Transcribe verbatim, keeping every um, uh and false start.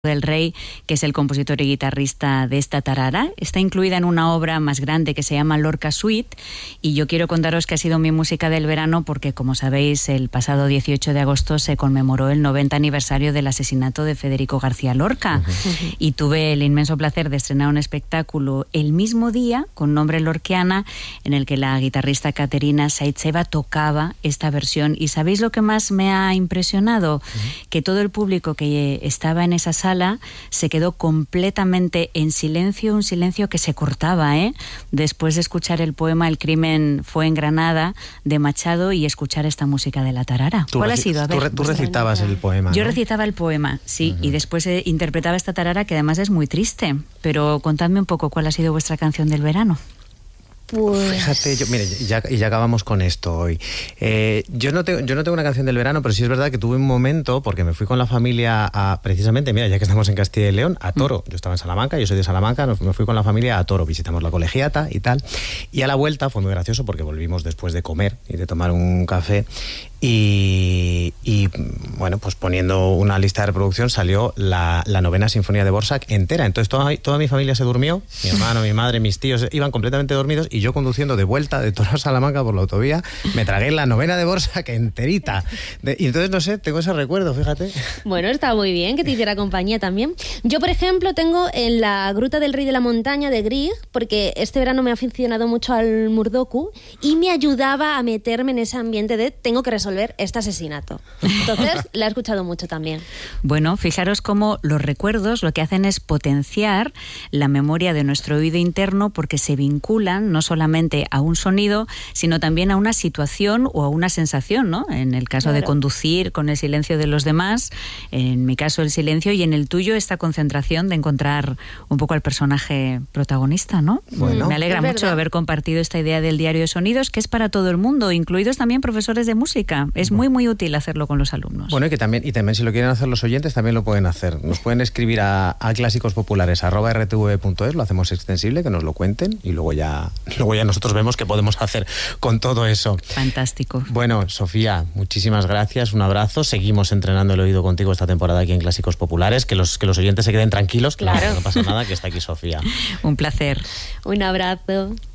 del Rey, que es el compositor y guitarrista de esta tarara. Está incluida en una obra más grande que se llama Lorca Suite, y yo quiero contaros que ha sido mi música del verano porque, como sabéis, el pasado dieciocho de agosto se conmemoró el noventa aniversario del asesinato de Federico García Lorca, uh-huh. y tuve el inmenso placer de estrenar un espectáculo el mismo día con nombre Lorquiana, en el que la guitarrista Caterina Saitseva tocaba esta versión. ¿Y sabéis lo que más me ha impresionado? Uh-huh. Que todo el público que estaba en esa sala se quedó completamente en silencio, un silencio que se cortaba, ¿eh? Después de escuchar el poema El crimen fue en Granada, de Machado, y escuchar esta música de la tarara. ¿Cuál ha sido? A ver, tú, re, tú recitabas el poema, Yo ¿no? recitaba el poema, sí, uh-huh. y después eh, interpretaba esta tarara, que además es muy triste. Pero contadme un poco, ¿cuál ha sido vuestra canción del verano? Pues... Fíjate, yo, mire, ya, y ya acabamos con esto hoy. Eh, yo, no tengo, yo no tengo una canción del verano, pero sí es verdad que tuve un momento, porque me fui con la familia a, precisamente, mira, ya que estamos en Castilla y León, a Toro. Yo estaba en Salamanca, yo soy de Salamanca, nos, me fui con la familia a Toro, visitamos la colegiata y tal. Y a la vuelta fue muy gracioso porque volvimos después de comer y de tomar un café. Y, y bueno, pues poniendo una lista de reproducción salió la, la novena sinfonía de Dvořák entera. Entonces toda, toda mi familia se durmió, mi hermano, mi madre, mis tíos iban completamente dormidos, y yo conduciendo de vuelta de Toro a Salamanca por la autovía me tragué la novena de Dvořák enterita. De, y entonces, no sé, tengo ese recuerdo, fíjate. Bueno, está muy bien que te hiciera compañía también. Yo, por ejemplo, tengo en la Gruta del Rey de la Montaña de Grieg, porque este verano me he aficionado mucho al Murdoku y me ayudaba a meterme en ese ambiente de tengo que resolver este asesinato. Entonces, la he escuchado mucho también. Bueno, fijaros cómo los recuerdos lo que hacen es potenciar la memoria de nuestro oído interno, porque se vinculan no solamente a un sonido, sino también a una situación o a una sensación, ¿no? En el caso claro. de conducir con el silencio de los demás, en mi caso el silencio, y en el tuyo esta concentración de encontrar un poco al personaje protagonista, ¿no? Bueno, me alegra mucho haber compartido esta idea del diario de sonidos, que es para todo el mundo, incluidos también profesores de música. Es muy, muy útil hacerlo con los alumnos. Bueno, y que también, y también si lo quieren hacer los oyentes, también lo pueden hacer. Nos pueden escribir a, a clásicos-populares arroba r t v punto es, lo hacemos extensible, que nos lo cuenten, y luego ya, luego ya nosotros vemos qué podemos hacer con todo eso. Fantástico. Bueno, Sofía, muchísimas gracias, un abrazo. Seguimos entrenando el oído contigo esta temporada aquí en Clásicos Populares, que los, que los oyentes se queden tranquilos, claro. no, no pasa nada, que está aquí Sofía. Un placer. Un abrazo.